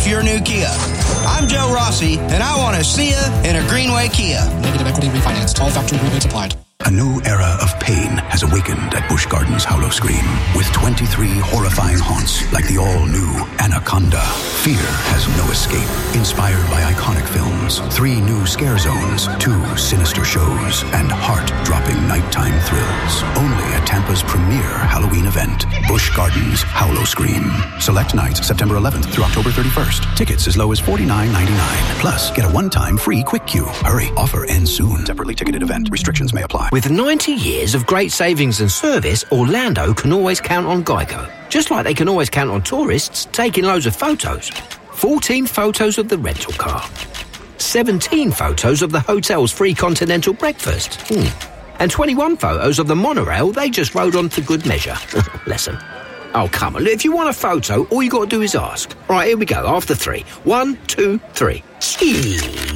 your new Kia. I'm Joe Rossi, and I want to see you in a Greenway Kia. Negative equity refinanced. All factory rebates applied. A new era of pain has awakened at Busch Gardens Howlow Scream with 23 horrifying haunts like the all-new Anaconda. Fear has no escape. Inspired by iconic films, 3 new scare zones, 2 sinister shows, and heart-dropping nighttime thrills. Only at Tampa's premier Halloween event, Busch Gardens Howlow Scream. Select nights September 11th through October 31st. Tickets as low as $49.99. Plus, get a one-time free quick queue. Hurry, offer ends soon. Separately ticketed event. Restrictions may apply. With 90 years of great savings and service, Orlando can always count on Geico. Just like they can always count on tourists taking loads of photos. 14 photos of the rental car. 17 photos of the hotel's free continental breakfast. And 21 photos of the monorail they just rode on for good measure. Bless them. Oh, come on. If you want a photo, all you got to do is ask. Right, here we go. After 3. 1, 2, 3. Cheese.